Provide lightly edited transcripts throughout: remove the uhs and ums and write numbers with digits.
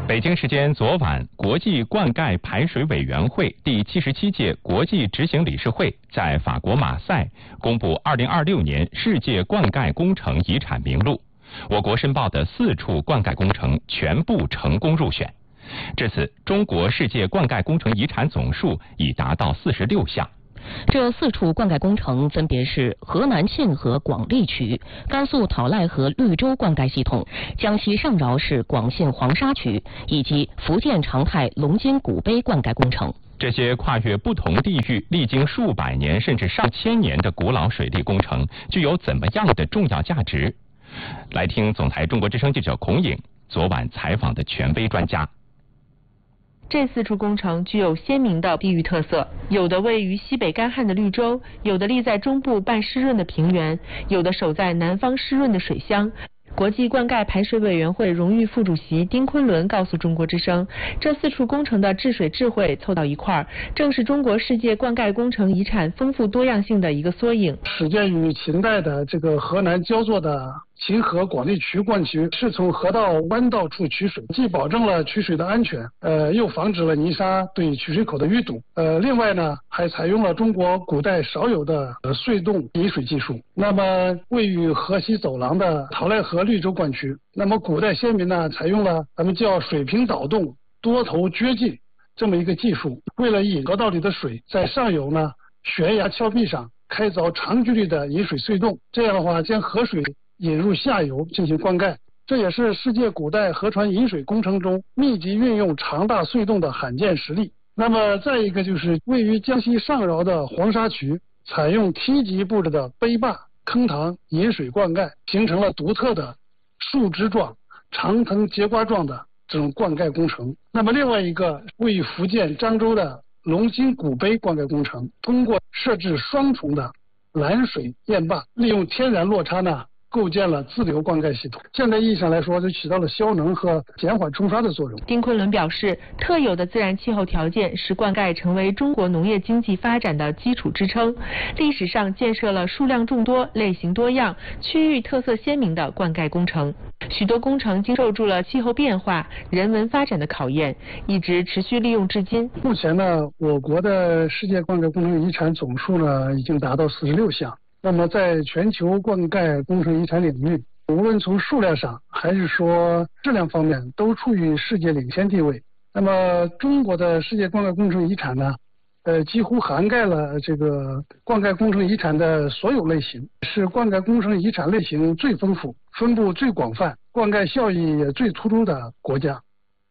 北京时间昨晚，国际灌溉排水委员会第77届国际执行理事会在法国马赛公布2026年世界灌溉工程遗产名录。我国申报的4处灌溉工程全部成功入选。至此，中国世界灌溉工程遗产总数已达到46项。 这4处灌溉工程分别是河南沁河广利渠、甘肃讨赖河绿洲灌溉系统、江西上饶市广信黄沙渠以及福建长泰龙津古碑灌溉工程。 这些跨越不同地域、历经数百年甚至上千年的古老水利工程，具有怎么样的重要价值？来听总台中国之声记者孔颖昨晚采访的权威专家。 这4处工程具有鲜明的地域特色，有的位于西北干旱的绿洲，有的立在中部半湿润的平原，有的守在南方湿润的水乡。国际灌溉排水委员会荣誉副主席丁昆仑告诉中国之声，这4处工程的治水智慧凑到一块儿，正是中国世界灌溉工程遗产丰富多样性的一个缩影。 始建于秦代的这个河南焦作的秦河广利渠灌渠，是从河道弯道处取水，既保证了取水的安全，又防止了泥沙对取水口的淤堵。另外呢，还采用了中国古代少有的隧洞引水技术。那么位于河西走廊的讨赖河绿洲灌渠，那么古代先民呢，采用了咱们叫水平导洞多头掘进这么一个技术，为了引河道里的水在上游呢悬崖峭壁上开凿长距离的引水隧洞，这样的话将河水引入下游进行灌溉，这也是世界古代河船引水工程中密集运用长大隧洞的罕见实例。那么再一个就是位于江西上饶的黄沙渠，采用梯级布置的碑坝坑塘引水灌溉，形成了独特的树枝状、长藤节瓜状的这种灌溉工程。那么另外一个位于福建漳州的龙津古碑灌溉工程，通过设置双重的拦水堰坝，利用天然落差呢，构建了自流灌溉系统。现代意义上来说，就起到了消能和减缓冲刷的作用。 丁昆仑表示，特有的自然气候条件使灌溉成为中国农业经济发展的基础支撑。历史上建设了数量众多、类型多样、区域特色鲜明的灌溉工程，许多工程经受住了气候变化、人文发展的考验，一直持续利用至今。 目前呢，我国的世界灌溉工程遗产总数呢，已经达到46项。那么在全球灌溉工程遗产领域，无论从数量上还是说质量方面，都处于世界领先地位。那么中国的世界灌溉工程遗产呢，几乎涵盖了这个灌溉工程遗产的所有类型，是灌溉工程遗产类型最丰富、分布最广泛、灌溉效益也最突出的国家。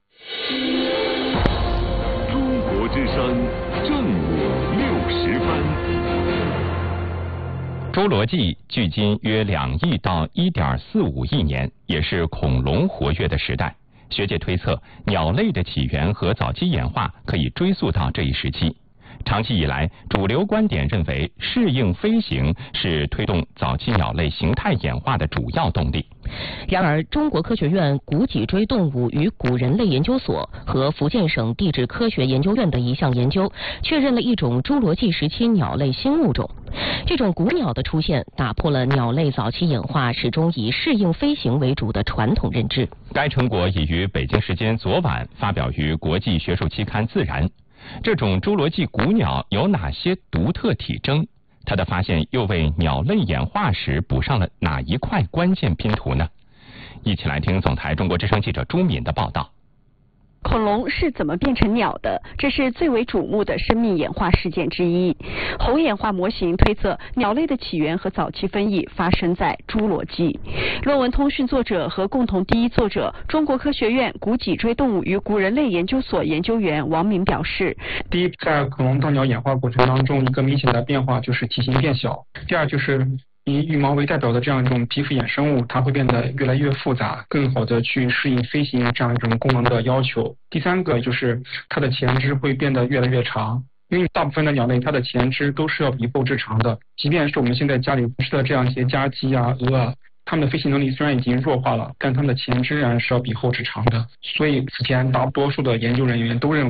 中国之声正午60分。 侏罗纪距今约2亿到1.45亿年，也是恐龙活跃的时代。学界推测，鸟类的起源和早期演化可以追溯到这一时期。长期以来，主流观点认为，适应飞行是推动早期鸟类形态演化的主要动力。 然而，中国科学院古脊椎动物与古人类研究所和福建省地质科学研究院的一项研究，确认了一种侏罗纪时期鸟类新物种。这种古鸟的出现，打破了鸟类早期演化始终以适应飞行为主的传统认知。 该成果已于北京时间昨晚发表于国际学术期刊《自然》。这种侏罗纪古鸟有哪些独特体征？它的发现又为鸟类演化史补上了哪一块关键拼图呢？一起来听总台中国之声记者朱敏的报道。 恐龙是怎么变成鸟的？这是最为瞩目的生命演化事件之一。猴演化模型推测，鸟类的起源和早期分异发生在侏罗纪。论文通讯作者和共同第一作者，中国科学院古脊椎动物与古人类研究所研究员王明表示： 第一，在恐龙到鸟演化过程当中，一个明显的变化就是体型变小；第二，就是以羽毛为代表的这样一种皮肤衍生物，它会变得越来越复杂，更好的去适应飞行这样一种功能的要求。第三个就是它的前肢会变得越来越长，因为大部分的鸟类它的前肢都是要比后肢长的，即便是我们现在家里吃的这样一些家鸡啊、鹅啊，它们的飞行能力虽然已经弱化了，但它们的前肢仍然是要比后肢长的。所以此前大多数的研究人员都认为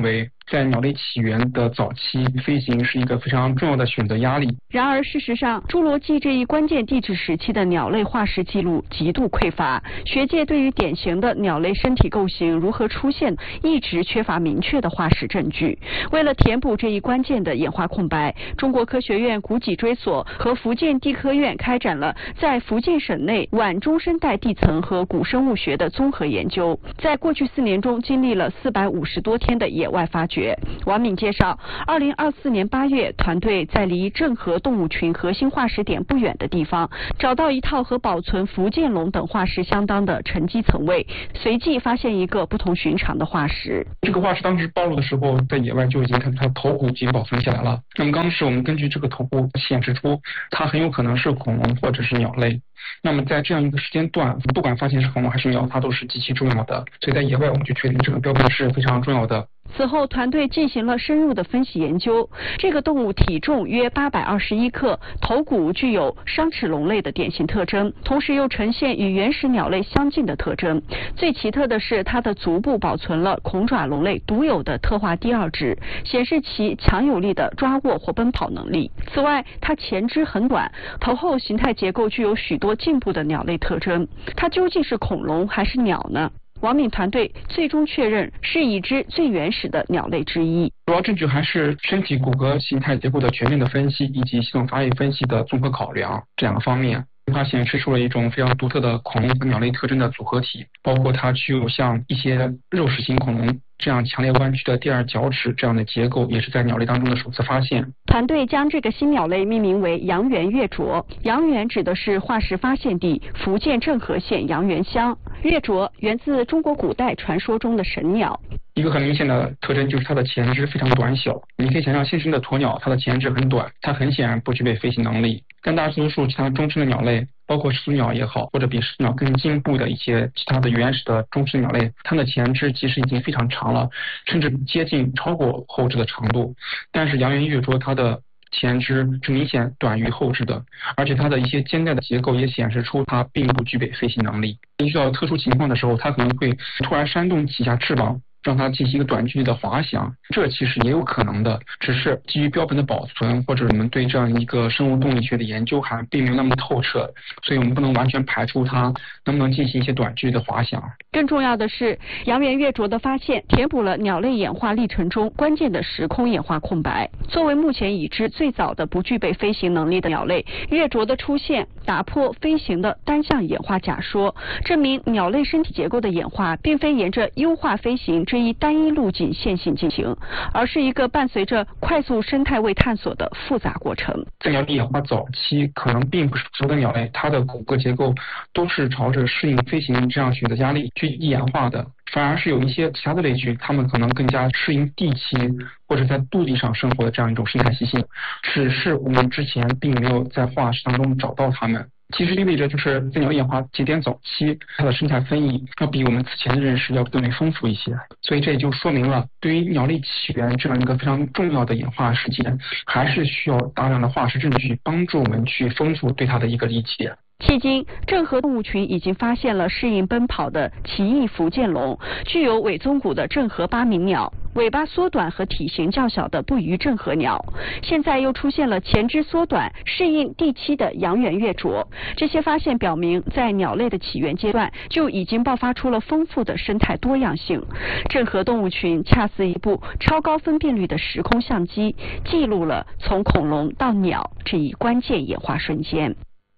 在鸟类起源的早期，飞行是一个非常重要的选择压力。 然而，事实上，侏罗纪这一关键地质时期的鸟类化石记录极度匮乏，学界对于典型的鸟类身体构型如何出现，一直缺乏明确的化石证据。为了填补这一关键的演化空白，中国科学院古脊椎所和福建地科院开展了在福建省内晚中生代地层和古生物学的综合研究，在过去4年中经历了450多天的野外发掘。王敏介绍，2024年8月，团队在离郑和动物群核心化石点不远的地方，找到一套和保存福建龙等化石相当的沉积层位，随即发现一个不同寻常的化石。 这个化石当时暴露的时候，在野外就已经看到它的头骨已经保存起来了。那么当时我们根据这个头骨显示出，它很有可能是恐龙或者是鸟类。那么在这样一个时间段，不管发现是恐龙还是鸟，它都是极其重要的。所以在野外我们就确定这个标本是非常重要的。 此后，团队进行了深入的分析研究。这个动物体重约821克，头骨具有商齿龙类的典型特征，同时又呈现与原始鸟类相近的特征。最奇特的是，它的足部保存了恐爪龙类独有的特化第二趾，显示其强有力的抓握或奔跑能力。此外，它前肢很短，头后形态结构具有许多进步的鸟类特征。它究竟是恐龙还是鸟呢？王敏团队最终确认是已知最原始的鸟类之一。 主要证据还是身体骨骼形态结构的全面的分析，以及系统发育分析的综合考量这2个方面。它显示出了一种非常独特的恐龙和鸟类特征的组合体，包括它具有像一些肉食型恐龙这样强烈弯曲的第二脚趾这样的结构，也是在鸟类当中的首次发现。 团队将这个新鸟类命名为阳原月啄，阳原指的是化石发现地福建郑和县阳原乡。月啄源自中国古代传说中的神鸟。 一个很明显的特征就是它的前肢非常短小，你可以想象现生的鸵鸟，它的前肢很短，它很显然不具备飞行能力。但大多数其他中生的鸟类，包括始祖鸟也好，或者比始祖鸟更进步的一些其他的原始的中生鸟类，它的前肢其实已经非常长了，甚至接近超过后肢的长度。但是阳原月啄它的前肢是明显短于后肢的，而且它的一些肩带的结构也显示出它并不具备飞行能力。遇到特殊情况的时候，它可能会突然扇动几下翅膀，让它进行一个短距离的滑翔，这其实也有可能的，只是基于标本的保存或者我们对这样一个生物动力学的研究还并没有那么透彻，所以我们不能完全排除它能不能进行一些短距离的滑翔。 更重要的是，阳原月啄的发现填补了鸟类演化历程中关键的时空演化空白。作为目前已知最早的不具备飞行能力的鸟类，月啄的出现打破飞行的单向演化假说，证明鸟类身体结构的演化并非沿着优化飞行这一单一路径线性进行，而是一个伴随着快速生态位探索的复杂过程。 在鸟类演化早期，可能并不是所有的鸟类它的骨骼结构都是朝着适应飞行这样选择压力去演化的，反而是有一些其他的类群，它们可能更加适应地栖或者在陆地上生活的这样一种生态习性，只是我们之前并没有在化石当中找到它们。其实意味着就是在鸟类演化节点早期，它的生态分异要比我们此前的认识要更为丰富一些，所以这也就说明了对于鸟类起源这样一个非常重要的演化事件，还是需要大量的化石证据帮助我们去丰富对它的一个理解。 迄今，郑和动物群已经发现了适应奔跑的奇异福建龙，具有尾宗骨的郑和八鸣鸟，尾巴缩短和体型较小的不虞郑和鸟。现在又出现了前肢缩短、适应地栖的阳原月啄。这些发现表明，在鸟类的起源阶段就已经爆发出了丰富的生态多样性。郑和动物群恰似一部超高分辨率的时空相机，记录了从恐龙到鸟这一关键演化瞬间。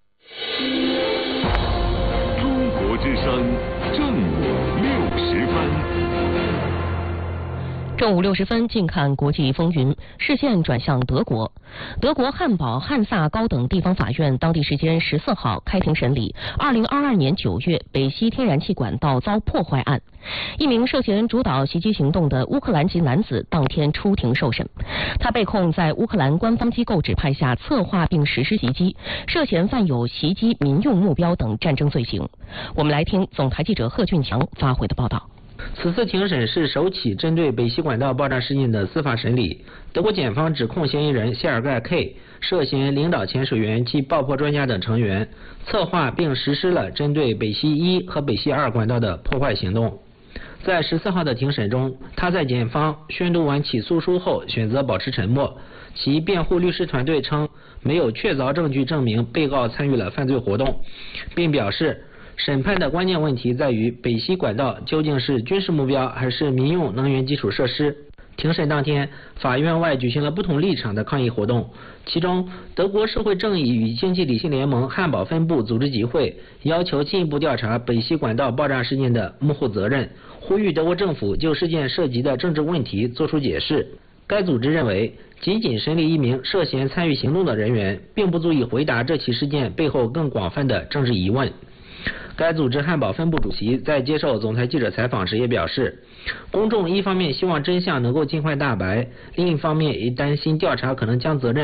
中国之声正午60分。 正午60分，近看国际风云，视线转向德国。德国汉堡汉萨高等地方法院当地时间14号开庭审理2022年9月北溪天然气管道遭破坏案。一名涉嫌主导袭击行动的乌克兰籍男子当天出庭受审，他被控在乌克兰官方机构指派下策划并实施袭击，涉嫌犯有袭击民用目标等战争罪行。我们来听总台记者贺俊强发回的报道。 此次庭审是首起针对北溪管道爆炸事件的司法审理。德国检方指控嫌疑人谢尔盖 K 涉嫌领导潜水员及爆破专家等成员，策划并实施了针对北溪1和北溪2管道的破坏行动。 在14号的庭审中，他在检方宣读完起诉书后选择保持沉默。其辩护律师团队称，没有确凿证据证明被告参与了犯罪活动，并表示审判的关键问题在于北溪管道究竟是军事目标还是民用能源基础设施。庭审当天，法院外举行了不同立场的抗议活动，其中德国社会正义与经济理性联盟汉堡分部组织集会，要求进一步调查北溪管道爆炸事件的幕后责任，呼吁德国政府就事件涉及的政治问题作出解释。该组织认为，仅仅审理一名涉嫌参与行动的人员，并不足以回答这起事件背后更广泛的政治疑问。该组织汉堡分部主席在接受总台记者采访时也表示，公众一方面希望真相能够尽快大白，另一方面也担心调查可能将责任